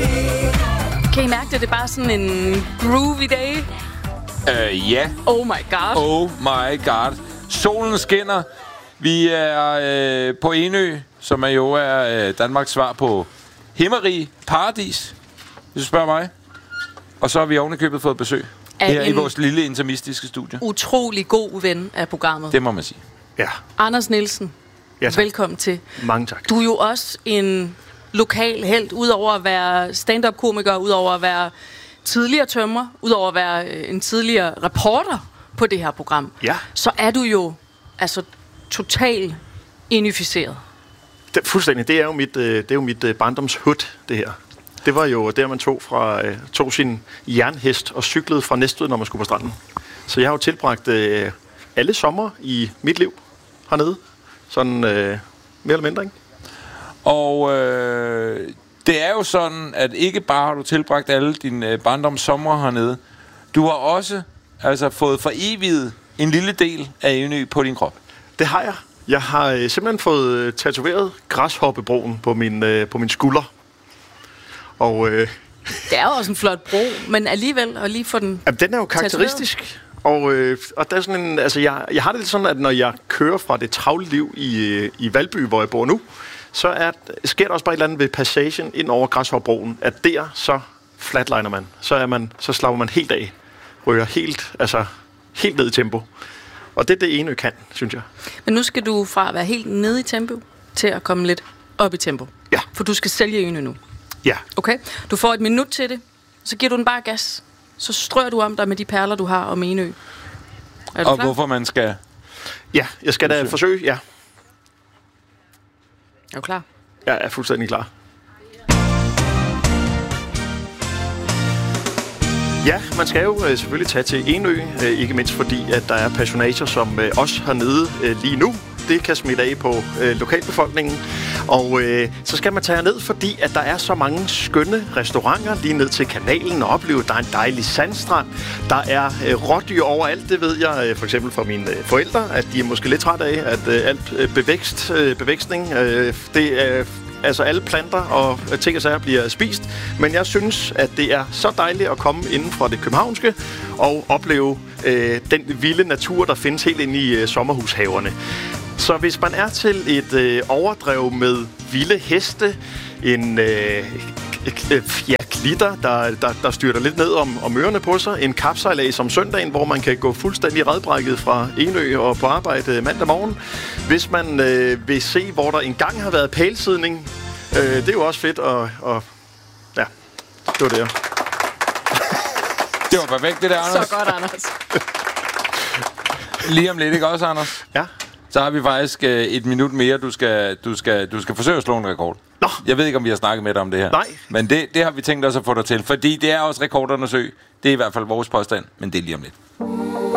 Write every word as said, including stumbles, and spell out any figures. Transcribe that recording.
Kan I mærke det? Det er bare sådan en groovy day. Uh, ja. Oh my god. Oh my god. Solen skinner. Vi er øh, på Enø, som er jo er øh, Danmarks svar på himmerige paradis, hvis du spørger mig. Og så har vi ovenikøbet fået besøg her i vores lille intermistiske studie. Utrolig god ven af programmet. Det må man sige. Ja. Anders Nielsen, ja, velkommen til. Mange tak. Du er jo også en lokal helt, udover at være stand-up-komiker, udover at være tidligere tømrer, udover at være en tidligere reporter på det her program. Ja. Så er du jo altså totalt inficeret. Det, fuldstændig. Det er jo mit, det er jo mit barndomshud, det her. Det var jo der, man tog, fra, tog sin jernhest og cyklede fra Næstved, når man skulle på stranden. Så jeg har jo tilbragt øh, alle sommer i mit liv hernede. Sådan øh, mere eller mindre, ikke? Og øh, det er jo sådan, at ikke bare har du tilbragt alle dine øh, barndomssommer hernede. Du har også altså fået foreviget en lille del af Enø på din krop. Det har jeg. Jeg har øh, simpelthen fået øh, tatoveret græshoppebroen på min, øh, på min skulder. Og øh, det er jo også en flot bro, men alligevel at lige få den. Jamen, den er jo karakteristisk. Og, øh, og der er sådan en, altså jeg, jeg har det lidt sådan, at når jeg kører fra det travle liv i, i Valby, hvor jeg bor nu, så er, sker der også bare et eller andet ved passagen ind over Græshoppebroen, at der så flatliner man. Så, er man, så slapper man helt af. Ryger helt, altså, helt ned i tempo. Og det er det Enø kan, synes jeg. Men nu skal du fra at være helt nede i tempo til at komme lidt op i tempo. Ja. For du skal sælge Enø nu. Ja. Okay? Du får et minut til det, så giver du den bare gas. Så strør du om dig med de perler, du har om Enø. Er du og klar? hvorfor man skal... Ja, jeg skal da forsøge, ja. Er du klar? Jeg er fuldstændig klar. Ja, man skal jo øh, selvfølgelig tage til Enø, øh, ikke mindst fordi, at der er personager som øh, os hernede øh, lige nu. Det kan smitte af på øh, lokalbefolkningen. Og øh, så skal man tage ned, fordi at der er så mange skønne restauranter lige ned til kanalen og opleve, der er en dejlig sandstrand. Der er øh, rådyr overalt, det ved jeg øh, for eksempel fra mine øh, forældre, at de er måske lidt trætte af, at øh, alt øh, bevækst, øh, bevækstning, øh, det er... Øh, Altså alle planter og ting og sager bliver spist. Men jeg synes, at det er så dejligt at komme inden fra det københavnske og opleve øh, den vilde natur, der findes helt inde i øh, sommerhushaverne. Så hvis man er til et øh, overdrev med vilde heste, en øh, ja, klitter, der, der, der styrter lidt ned om, om ørerne på sig, en kapsejlads om søndagen, hvor man kan gå fuldstændig redbrækket fra Enø og på arbejde mandag morgen. Hvis man øh, vil se, hvor der engang har været pælsidning, øh, det er jo også fedt, og, og ja, det var det. Det var perfekt, det der, Anders. Så godt, Anders. Lige om lidt, ikke også, Anders? Ja. Så har vi faktisk øh, et minut mere, du skal, du, skal, du skal forsøge at slå en rekord. Nå. Jeg ved ikke, om vi har snakket med dig om det her. Nej. Men det, det har vi tænkt os at få dig til, fordi det er også rekordernes ø. Det er i hvert fald vores påstand, men det er lige om lidt.